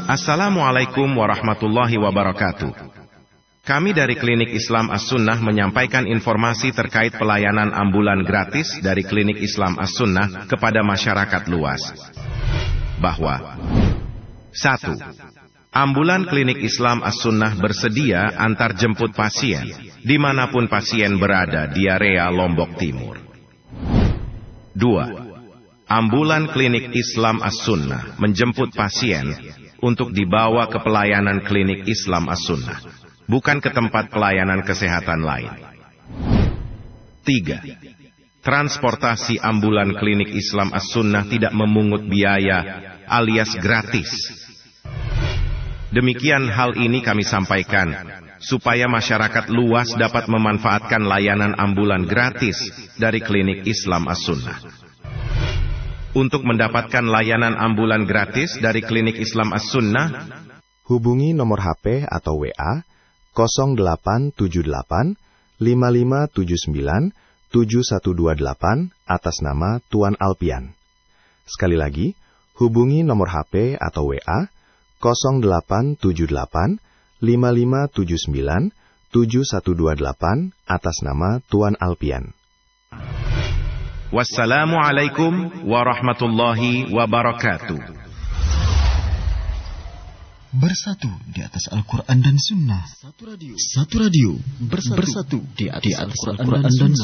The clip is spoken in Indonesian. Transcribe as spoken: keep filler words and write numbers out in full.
Assalamualaikum warahmatullahi wabarakatuh. Kami dari Klinik Islam As-Sunnah menyampaikan informasi terkait pelayanan ambulan gratis dari Klinik Islam As-Sunnah kepada masyarakat luas. Bahwa satu. Ambulan Klinik Islam As-Sunnah bersedia antar jemput pasien dimanapun pasien berada di area Lombok Timur. Dua. Ambulan Klinik Islam As-Sunnah menjemput pasien untuk dibawa ke pelayanan Klinik Islam As-Sunnah, bukan ke tempat pelayanan kesehatan lain. Tiga. Transportasi ambulan Klinik Islam As-Sunnah tidak memungut biaya alias gratis. Demikian hal ini kami sampaikan, supaya masyarakat luas dapat memanfaatkan layanan ambulan gratis dari Klinik Islam As-Sunnah. Untuk mendapatkan layanan ambulan gratis dari Klinik Islam As-Sunnah, hubungi nomor H P atau W A nol delapan tujuh delapan lima lima tujuh sembilan tujuh satu dua delapan atas nama Tuan Alpian. Sekali lagi, hubungi nomor H P atau W A nol delapan tujuh delapan lima lima tujuh sembilan tujuh satu dua delapan atas nama Tuan Alpian. Wassalamualaikum warahmatullahi wabarakatuh. Bersatu di atas Al-Quran dan Sunnah. Satu radio, Satu radio bersatu, bersatu di atas Al-Quran dan Sunnah.